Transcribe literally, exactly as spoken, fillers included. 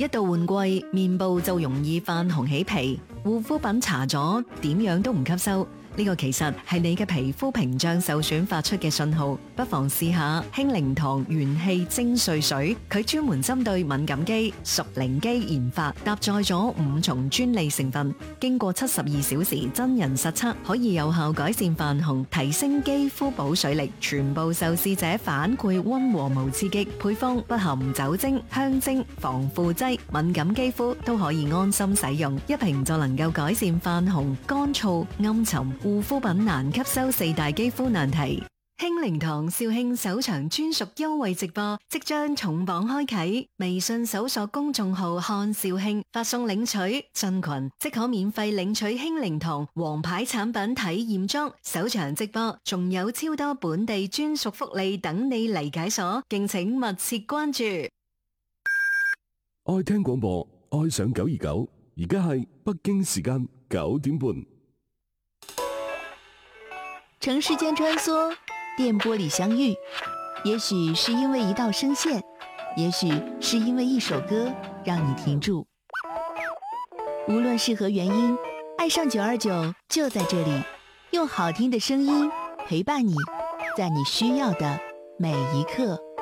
一到換季，面部就容易泛紅起皮，護膚品搽咗點樣都唔吸收。呢個其實係你嘅皮膚屏障受損發出嘅信號，不妨試下氫靈堂元氣精粹水，佢專門針對敏感肌、熟齡肌研發，搭載咗五重專利成分，經過七十二小時真人實測，可以有效改善泛紅，提升肌膚保水力。全部受試者反饋溫和無刺激，配方不含酒精、香精、防腐劑，敏感肌膚都可以安心使用，一瓶就能夠改善泛紅、乾燥、暗沉、護膚品難吸收四大肌膚難題。氫靈堂肇慶首場專屬優惠直播即將重磅開啟，微信搜索公眾號看肇慶，發送領取進群即可免費領取氫靈堂王牌產品體驗裝。首場直播仲有超多本地專屬福利等你嚟解鎖，敬請密切關注。 愛聽廣播，愛上九二九，而家係北京時間九點半。 城市間穿梭，電波裡相遇，也許是因為一道聲線，也許是因為一首歌讓你停住。無論是何原因，愛上九二九就在這裡，用好聽的聲音陪伴你，在你需要的每一刻。